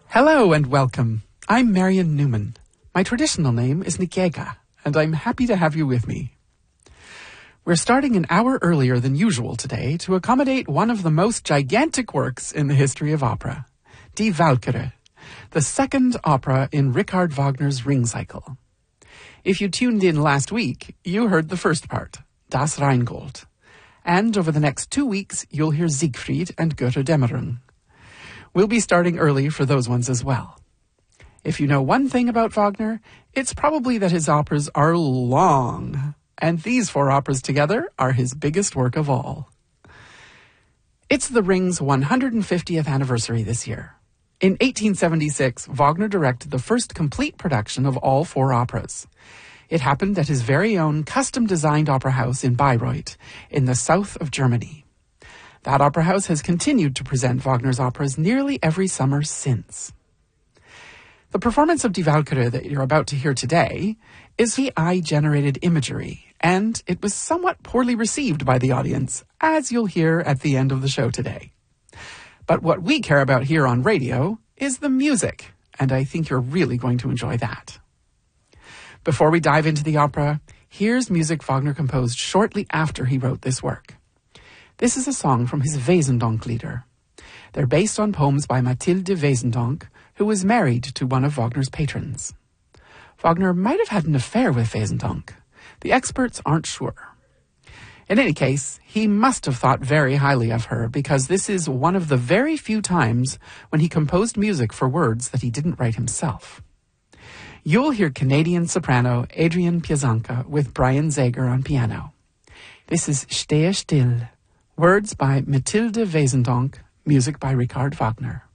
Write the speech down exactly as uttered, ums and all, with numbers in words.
Hello and welcome. I'm Marion Newman. My traditional name is Nikiega, and I'm happy to have you with me. We're starting an hour earlier than usual today to accommodate one of the most gigantic works in the history of opera, Die Walküre, the second opera in Richard Wagner's Ring Cycle. If you tuned in last week, you heard the first part, Das Rheingold. And over the next two weeks, you'll hear Siegfried and Götterdämmerung. We'll be starting early for those ones as well. If you know one thing about Wagner, it's probably that his operas are long, and these four operas together are his biggest work of all. It's the Ring's one hundred fiftieth anniversary this year. In eighteen seventy-six, Wagner directed the first complete production of all four operas. It happened at his very own custom-designed opera house in Bayreuth, in the south of Germany. That opera house has continued to present Wagner's operas nearly every summer since. The performance of Die Walküre that you're about to hear today is A I-generated imagery, and it was somewhat poorly received by the audience, as you'll hear at the end of the show today. But what we care about here on radio is the music, and I think you're really going to enjoy that. Before we dive into the opera, here's music Wagner composed shortly after he wrote this work. This is a song from his Wesendonck-Lieder. They're based on poems by Mathilde Wesendonck, who was married to one of Wagner's patrons. Wagner might have had an affair with Wesendonck. The experts aren't sure. In any case, he must have thought very highly of her, because this is one of the very few times when he composed music for words that he didn't write himself. You'll hear Canadian soprano Adrienne Piazzanka with Brian Zager on piano. This is Stehe still, words by Mathilde Wesendonck, music by Richard Wagner.